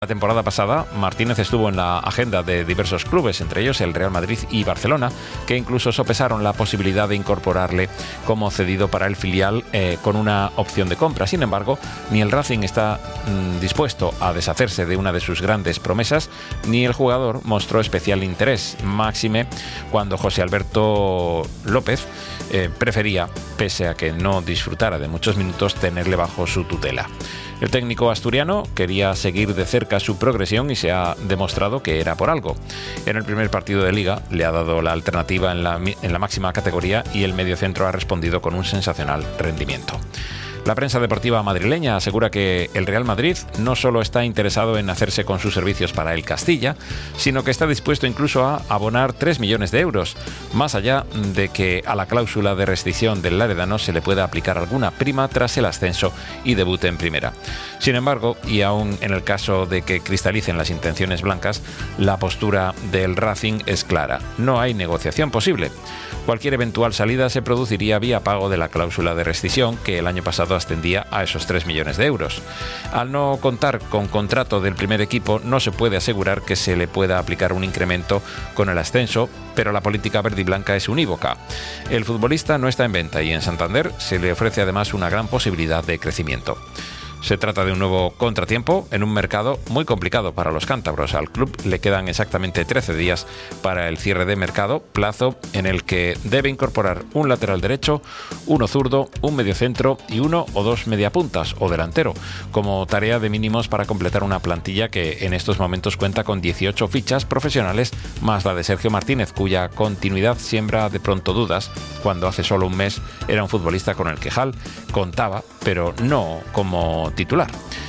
La temporada pasada, Martínez estuvo en la agenda de diversos clubes, entre ellos el Real Madrid y Barcelona, que incluso sopesaron la posibilidad de incorporarle como cedido para el filial con una opción de compra. Sin embargo, ni el Racing está dispuesto a deshacerse de una de sus grandes promesas, ni el jugador mostró especial interés, máxime cuando José Alberto López prefería, pese a que no disfrutara de muchos minutos, tenerle bajo su tutela. El técnico asturiano quería seguir de cerca su progresión y se ha demostrado que era por algo. En el primer partido de Liga le ha dado la alternativa en la máxima categoría y el mediocentro ha respondido con un sensacional rendimiento. La prensa deportiva madrileña asegura que el Real Madrid no solo está interesado en hacerse con sus servicios para el Castilla, sino que está dispuesto incluso a abonar 3 millones de euros, más allá de que a la cláusula de rescisión del laredano se le pueda aplicar alguna prima tras el ascenso y debute en primera. Sin embargo, y aún en el caso de que cristalicen las intenciones blancas, la postura del Racing es clara: no hay negociación posible. Cualquier eventual salida se produciría vía pago de la cláusula de rescisión, que el año pasado ascendía a esos 3 millones de euros. Al no contar con contrato del primer equipo, no se puede asegurar que se le pueda aplicar un incremento con el ascenso, pero la política verde y blanca es unívoca. El futbolista no está en venta y en Santander se le ofrece además una gran posibilidad de crecimiento. Se trata de un nuevo contratiempo en un mercado muy complicado para los cántabros. Al club le quedan exactamente 13 días para el cierre de mercado, plazo en el que debe incorporar un lateral derecho, uno zurdo, un mediocentro y uno o dos mediapuntas o delantero, como tarea de mínimos para completar una plantilla que en estos momentos cuenta con 18 fichas profesionales, más la de Sergio Martínez, cuya continuidad siembra de pronto dudas, cuando hace solo un mes era un futbolista con el que Hall contaba, pero no como titular.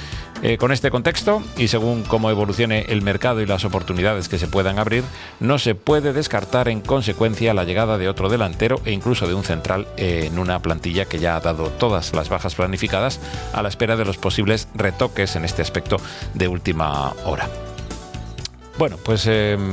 Con este contexto, y según cómo evolucione el mercado y las oportunidades que se puedan abrir, no se puede descartar en consecuencia la llegada de otro delantero e incluso de un central en una plantilla que ya ha dado todas las bajas planificadas, a la espera de los posibles retoques en este aspecto de última hora. Bueno, pues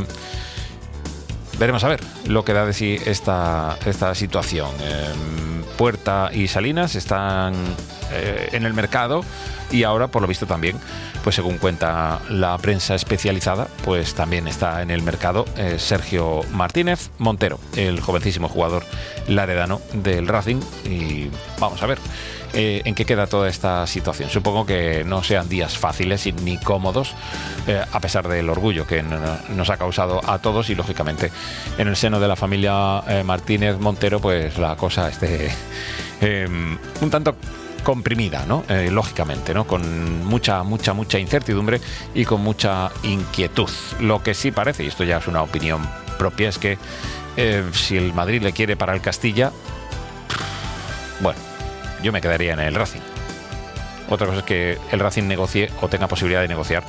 veremos a ver lo que da de sí esta situación. Puerta y Salinas están en el mercado y ahora, por lo visto también, pues según cuenta la prensa especializada, pues también está en el mercado Sergio Martínez Montero, el jovencísimo jugador laredano del Racing, y vamos a ver en qué queda toda esta situación. Supongo que no sean días fáciles ni cómodos, a pesar del orgullo que nos ha causado a todos, y lógicamente en el seno de la familia Martínez Montero pues la cosa esté un tanto comprimida, ¿no? Lógicamente, ¿no? Con mucha incertidumbre y con mucha inquietud. Lo que sí parece, y esto ya es una opinión propia, es que si el Madrid le quiere para el Castilla, bueno, yo me quedaría en el Racing. Otra cosa es que el Racing negocie o tenga posibilidad de negociar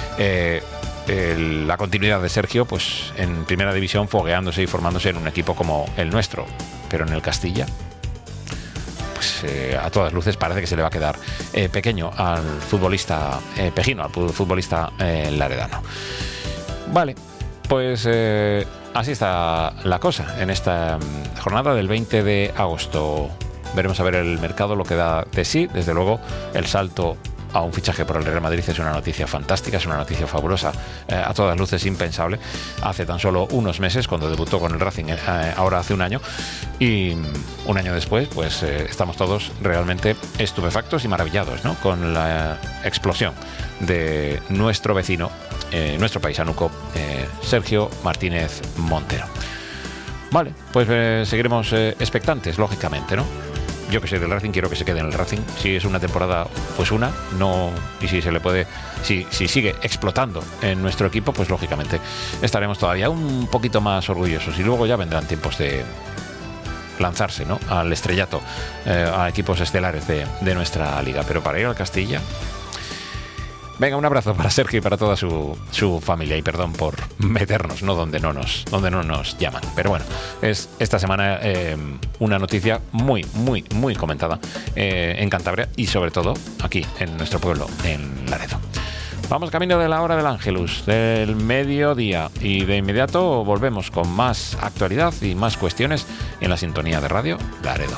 la continuidad de Sergio, pues en primera división, fogueándose y formándose en un equipo como el nuestro. Pero en el Castilla, pues a todas luces parece que se le va a quedar pequeño al futbolista pejino, al futbolista laredano. Vale, pues así está la cosa en esta jornada del 20 de agosto. Veremos a ver el mercado lo que da de sí. Desde luego, el salto a un fichaje por el Real Madrid es una noticia fantástica, es una noticia fabulosa, a todas luces impensable. Hace tan solo unos meses, cuando debutó con el Racing, ahora hace un año, y un año después, pues estamos todos realmente estupefactos y maravillados, ¿no? Con la explosión de nuestro vecino, nuestro paisanuco, Sergio Martínez Montero. Vale, pues seguiremos expectantes, lógicamente, ¿no? Yo que soy del Racing, quiero que se quede en el Racing. Si es una temporada, pues una, no, y si se le puede, si sigue explotando en nuestro equipo, pues lógicamente estaremos todavía un poquito más orgullosos. Y luego ya vendrán tiempos de lanzarse, ¿no?, al estrellato, a equipos estelares de nuestra liga. Pero para ir al Castilla, venga, un abrazo para Sergio y para toda su familia, y perdón por meternos, ¿no?, donde no nos llaman. Pero bueno, es esta semana una noticia muy comentada en Cantabria y sobre todo aquí en nuestro pueblo, en Laredo. Vamos camino de la hora del Ángelus, del mediodía, y de inmediato volvemos con más actualidad y más cuestiones en la sintonía de Radio Laredo.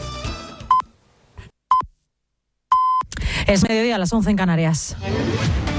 Es mediodía, a las 11 en Canarias.